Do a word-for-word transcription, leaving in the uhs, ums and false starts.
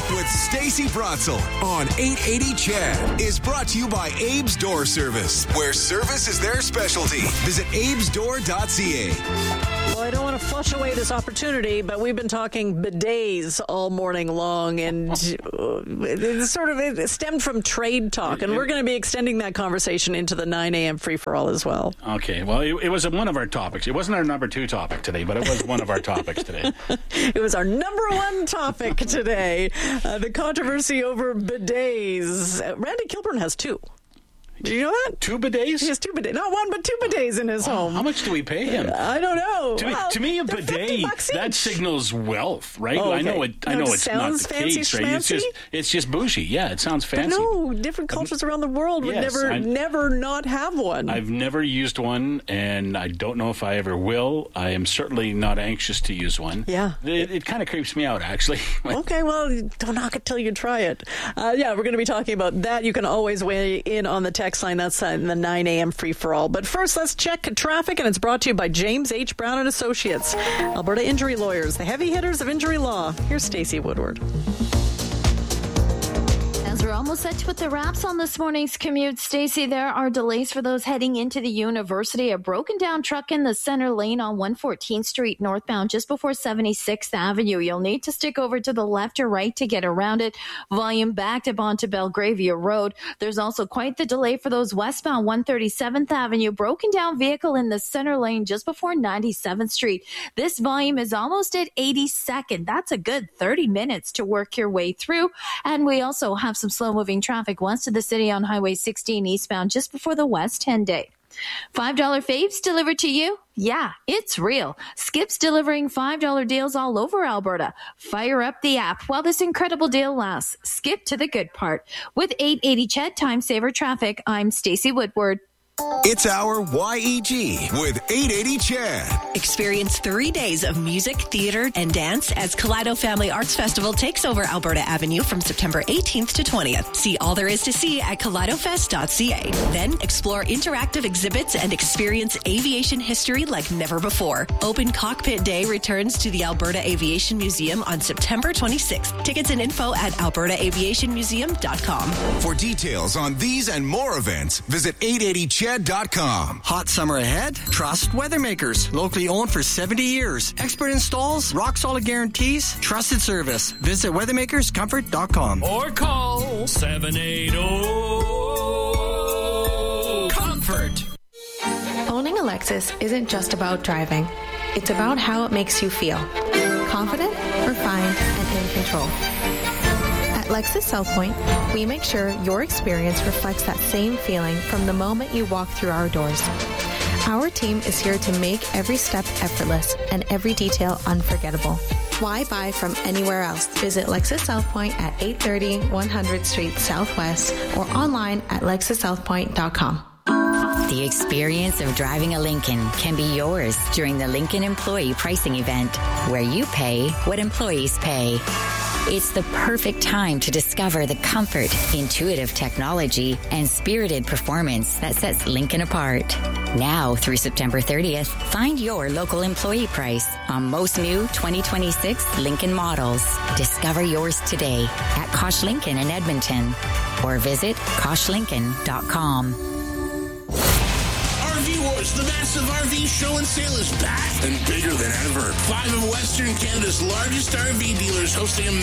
with Stacey Brotzel on eight eighty C H E D is brought to you by Abe's Door Service, where service is their specialty. Visit abes door dot c a. Well, I don't want to flush away this opportunity, but we've been talking bidets all morning long, and it sort of it stemmed from trade talk, and we're going to be extending that conversation into the nine a.m. free-for-all as well. Okay, well, it, it was one of our topics. It wasn't our number two topic today, but it was one of our topics today. It was our number one topic today, uh, the controversy over bidets. Uh, Randy Kilburn has two. Do you know that? Two bidets? He has two bidets. Not one, but two bidets in his wow, home. How much do we pay him? I don't know. To, well, me, to me, a bidet, that signals wealth, right? Oh, okay. I know it. I no, know it it's not the case, right? It's just, it's just bougie. Yeah, it sounds fancy. But no, different cultures around the world would yes, never, I, never not have one. I've never used one, and I don't know if I ever will. I am certainly not anxious to use one. Yeah. It, it kind of creeps me out, actually. Okay, well, don't knock it till you try it. Uh, yeah, we're going to be talking about that. You can always weigh in on the text line. That's uh, in the nine a.m. free-for-all. But first, let's check traffic, and it's brought to you by James H. Brown and Associates, Alberta Injury Lawyers, the heavy hitters of injury law. Here's Stacey Woodward. As we're almost set to put the wraps on this morning's commute, Stacey, there are delays for those heading into the university. A broken down truck in the center lane on one fourteenth Street northbound just before seventy-sixth Avenue. You'll need to stick over to the left or right to get around it. Volume backed up onto Belgravia Road. There's also quite the delay for those westbound one thirty-seventh Avenue. Broken down vehicle in the center lane just before ninety-seventh Street. This volume is almost at eighty-second. That's a good thirty minutes to work your way through. And we also have some slow-moving traffic west of the city on Highway sixteen eastbound just before the West ten day. five dollar faves delivered to you? Yeah, it's real. Skip's delivering five dollar deals all over Alberta. Fire up the app while this incredible deal lasts. Skip to the good part. With eight eighty C H E D Time Saver Traffic, I'm Stacey Woodward. It's our Y E G with eight eighty C H E D. Experience three days of music, theater, and dance as Kaleido Family Arts Festival takes over Alberta Avenue from September eighteenth to twentieth. See all there is to see at kaleido fest dot c a. Then explore interactive exhibits and experience aviation history like never before. Open Cockpit Day returns to the Alberta Aviation Museum on September twenty-sixth. Tickets and info at alberta aviation museum dot com. For details on these and more events, visit eight eighty C H E D dot com. Hot summer ahead? Trust Weathermakers. Locally owned for seventy years. Expert installs, rock solid guarantees, trusted service. Visit weathermakers comfort dot com. Or call seven eight zero comfort. Owning a Lexus isn't just about driving. It's about how it makes you feel. Confident, refined, and in control. At Lexus South Point, we make sure your experience reflects that same feeling from the moment you walk through our doors. Our team is here to make every step effortless and every detail unforgettable. Why buy from anywhere else? Visit Lexus South Point at eight thirty one hundredth Street Southwest or online at lexus south point dot com. The experience of driving a Lincoln can be yours during the Lincoln Employee Pricing Event, where you pay what employees pay. It's the perfect time to discover the comfort, intuitive technology, and spirited performance that sets Lincoln apart. Now through September thirtieth, find your local employee price on most new twenty twenty-six Lincoln models. Discover yours today at Kosh Lincoln in Edmonton or visit kosh lincoln dot com. R V Wars, the massive R V show and sale is back and bigger than ever. Five of Western Canada's largest R V dealers hosting a